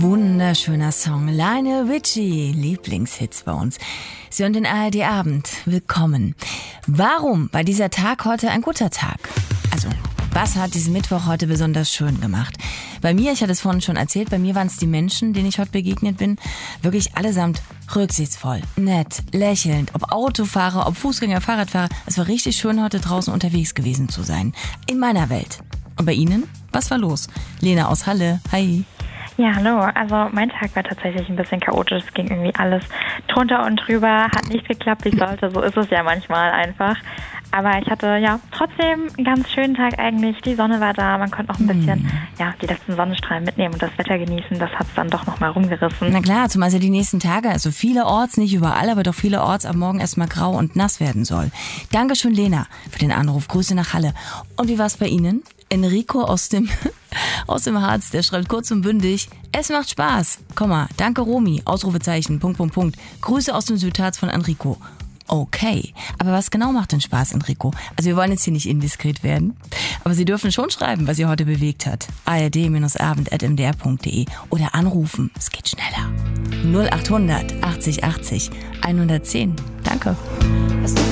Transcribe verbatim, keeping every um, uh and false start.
Wunderschöner Song. Lionel Richie, Lieblingshits bei uns. Sie hören den A R D Abend. Willkommen. Warum war dieser Tag heute ein guter Tag? Also, was hat diesen Mittwoch heute besonders schön gemacht? Bei mir, ich hatte es vorhin schon erzählt, bei mir waren es die Menschen, denen ich heute begegnet bin, wirklich allesamt rücksichtsvoll, nett, lächelnd, ob Autofahrer, ob Fußgänger, Fahrradfahrer. Es war richtig schön, heute draußen unterwegs gewesen zu sein. In meiner Welt. Und bei Ihnen? Was war los? Lena aus Halle, hi. Ja, hallo. Also mein Tag war tatsächlich ein bisschen chaotisch. Es ging irgendwie alles drunter und drüber, hat nicht geklappt, wie es sollte. So ist es ja manchmal einfach. Aber ich hatte ja trotzdem einen ganz schönen Tag eigentlich. Die Sonne war da, man konnte auch ein bisschen mm. ja, die letzten Sonnenstrahlen mitnehmen und das Wetter genießen. Das hat es dann doch nochmal rumgerissen. Na klar, zumal ja die nächsten Tage, also vielerorts, nicht überall, aber doch vielerorts am Morgen erstmal grau und nass werden soll. Dankeschön, Lena, für den Anruf. Grüße nach Halle. Und wie war es bei Ihnen? Enrico aus dem aus dem Harz, der schreibt kurz und bündig: Es macht Spaß, Komma, danke Romy, Ausrufezeichen, Punkt, Punkt, Punkt. Grüße aus dem Südharz von Enrico. Okay, aber was genau macht denn Spaß, Enrico? Also wir wollen jetzt hier nicht indiskret werden, aber Sie dürfen schon schreiben, was Sie heute bewegt hat. a r d abend at m d r punkt d e oder anrufen, es geht schneller. null acht hundert achtzig achtzig hundertzehn. Danke.